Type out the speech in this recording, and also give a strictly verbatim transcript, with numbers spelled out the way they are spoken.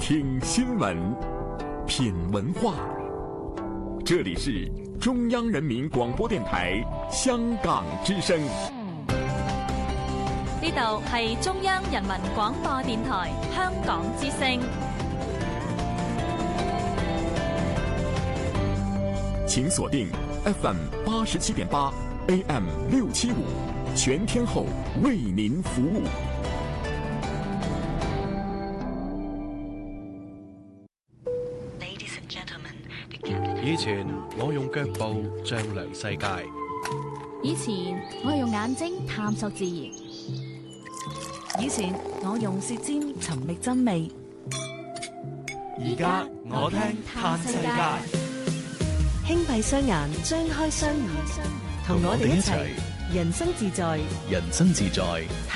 聽新聞，品文化。這裡是中央人民廣播電台香港之聲。 呢度係中央人民廣播電台香港之聲。 請鎖定 F M 八十七點八 A M 六七五，全天候為您服務。 以前我用腳步丈量世界， 以前我用眼睛探索自然， 以前我用舌尖尋覓真味， 而家我聽嘆世界。 輕閉雙眼，張開雙耳，同我哋一齊人生自在， 人生自在。